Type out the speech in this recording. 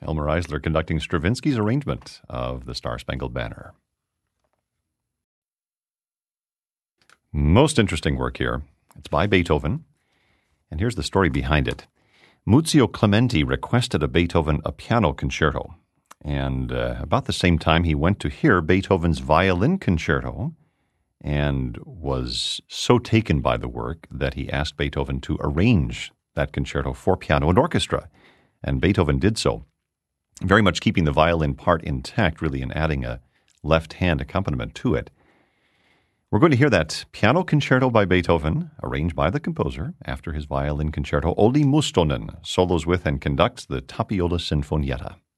Elmer Eisler conducting Stravinsky's arrangement of the Star-Spangled Banner. Most interesting work here. It's by Beethoven, and here's the story behind it. Muzio Clementi requested of Beethoven a piano concerto, and about the same time he went to hear Beethoven's violin concerto and was so taken by the work that he asked Beethoven to arrange that concerto for piano and orchestra, and Beethoven did so, very much keeping the violin part intact, really, and adding a left-hand accompaniment to it. We're going to hear that piano concerto by Beethoven, arranged by the composer after his violin concerto. Olli Mustonen solos with and conducts the Tapiola Sinfonietta.